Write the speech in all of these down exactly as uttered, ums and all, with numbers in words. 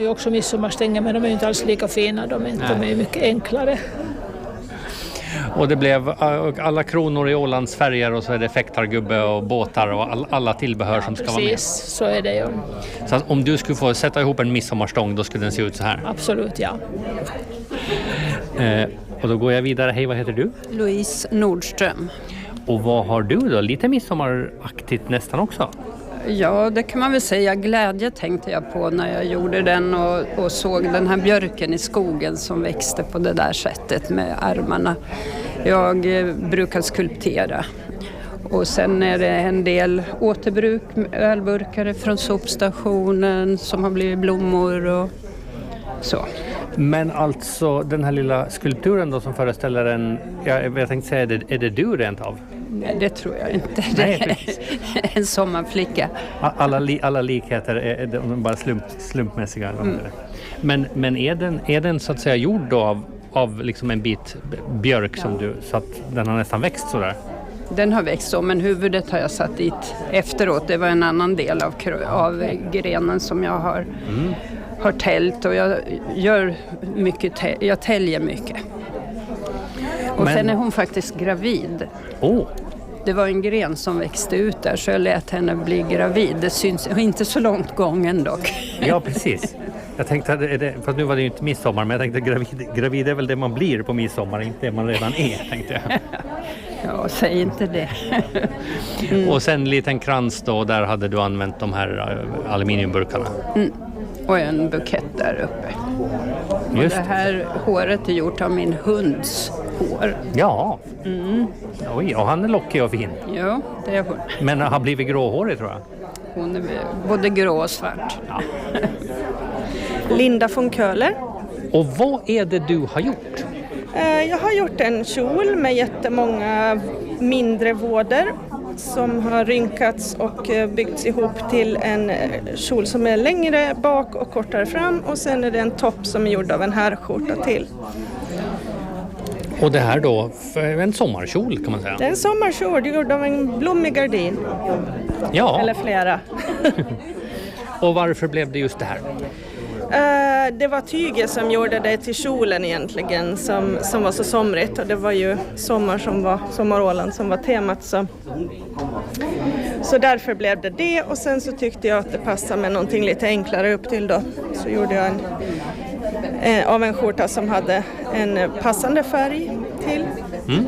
Det är också midsommarstänger, men de är inte alls lika fina. De är, inte, de är mycket enklare. Och det blev alla kronor i Ålands färger och så är det fäktargubbe och båtar och all, alla tillbehör ja, som ska precis, vara med. Precis, så är det ju. Så att om du skulle få sätta ihop en midsommarstång, då skulle den se ut så här? Absolut, ja. Eh, och då går jag vidare. Hej, vad heter du? Louise Nordström. Och vad har du då? Lite midsommaraktigt nästan också? Ja, det kan man väl säga. Glädje tänkte jag på när jag gjorde den och, och såg den här björken i skogen som växte på det där sättet med armarna. Jag eh, brukar skulptera. Och sen är det en del återbruk, ölburkar från sopstationen som har blivit blommor och så. Men alltså den här lilla skulpturen då som föreställer en, jag, jag tänkte säga, är det, är det du rent av? Nej, det tror jag inte. Det är en sommarflicka. Alla, li, alla likheter är, är de bara slump, slumpmässiga. Mm. Men, men är, den, är den så att säga gjord då av, av liksom en bit björk ja. Som du, så att den har nästan växt sådär? Den har växt så, men huvudet har jag satt dit efteråt. Det var en annan del av, av grenen som jag har, mm. har tält och jag gör mycket, jag täljer mycket. Och men... sen är hon faktiskt gravid. Oh. Det var en gren som växte ut där så jag lät henne bli gravid. Det syns inte så långt gången dock. Ja, precis. Jag tänkte, är det, för nu var det ju inte midsommar, men jag tänkte gravid, gravid är väl det man blir på midsommar, inte det man redan är, tänkte jag. Ja, säg inte det. Mm. Och sen en liten krans då, där hade du använt de här aluminiumburkarna. Mm. Och en bukett där uppe. Just och det här håret är gjort av min hunds hår. Ja. Mm. Oj, och han är lockig och fin. Ja, det är hon. Men har blivit gråhårig tror jag. Hon är både grå och svart. Ja. Linda von Köhler. Och vad är det du har gjort? Jag har gjort en kjol med jättemånga mindre vårder som har rynkats och byggts ihop till en kjol som är längre bak och kortare fram, och sen är det en topp som är gjord av en herrskjorta till. Och det här då, en sommarkjol kan man säga? Det är en sommarkjol gjord av en blommig gardin. Ja. Eller flera. Och varför blev det just det här? Uh, det var tyget som gjorde det till kjolen egentligen som, som var så somrigt, och det var ju sommar som var Sommaråland som var temat, så. så därför blev det det, och sen så tyckte jag att det passade med någonting lite enklare upp till då, så gjorde jag en eh, av en skjorta som hade en passande färg till. Mm.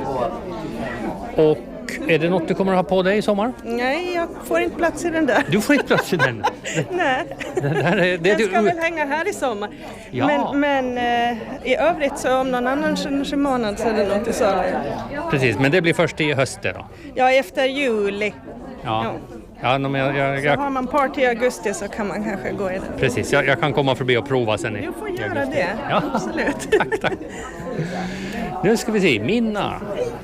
Och är det något du kommer att ha på dig i sommar? Nej, jag får inte plats i den där. Du får inte plats i den? Nej, den, där är, det den du... ska väl hänga här i sommar. Ja. Men, men eh, i övrigt så om någon annan månad så är det något i sommar. Precis, men det blir först i höst då? Ja, efter juli. Ja. Ja. Ja, men jag, jag, jag... Så har man party i augusti så kan man kanske gå i det. Precis, jag, jag kan komma förbi och prova sen i Du får göra det, ja. Absolut. Tack, tack. Nu ska vi se, Minna.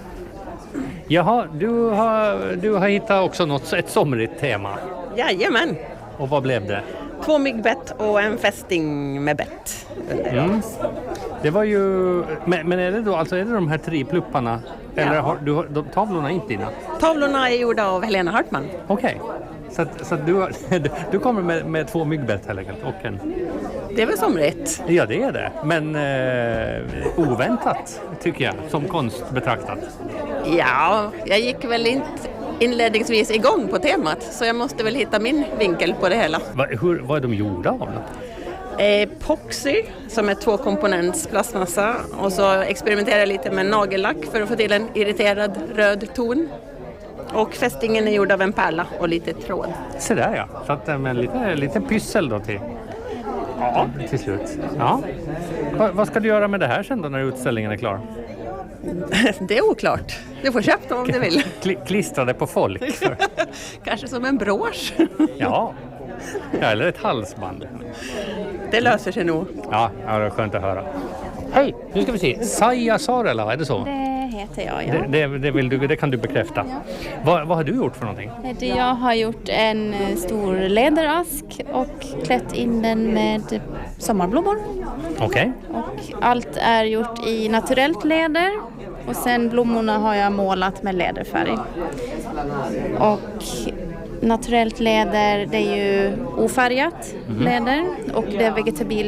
Jaha, du har, du har hittat också något, ett somrigt tema. Jajamän. Och vad blev det? Två myggbett och en fästing med bett. Mm. Det var ju, men, men är det då, alltså är det de här tre plupparna? Ja. Eller har du, de, tavlorna är inte dina? Tavlorna är gjorda av Helena Hartman. Okej, okay. Så, att, så att du, du kommer med, med två myggbett helt enkelt och en... Det är väl somrigt? Ja, det är det. Men eh, oväntat tycker jag, som konst betraktat. Ja, jag gick väl inte inledningsvis igång på temat, så jag måste väl hitta min vinkel på det hela. Va, hur, vad är de gjorda av då? Epoxy, som är två komponents plastmassa, och så experimenterar jag lite med nagellack för att få till en irriterad röd ton. Och fästingen är gjord av en pärla och lite tråd. Så där ja, så att, men lite, lite pyssel då till, ja, till slut. Ja. Va, vad ska du göra med det här sen då när utställningen är klar? Det är oklart. Du får köpa dem om du vill. Klistra det på folk. Kanske som en brosch. Ja. Ja, eller ett halsband. Det löser sig nog. Ja, ja, det är skönt att höra. Hej, nu ska vi se. Saija Saarela, är det så? Det heter jag, ja. Det, det, det, vill du, det kan du bekräfta. Ja. Vad, vad har du gjort för någonting? Jag har gjort en stor läderask och klätt in den med sommarblommor. Okej. Okay. Och allt är gjort i naturellt läder. Och sen blommorna har jag målat med läderfärg. Och naturellt läder, det är ju ofärgat mm-hmm. läder. Och det är vegetabil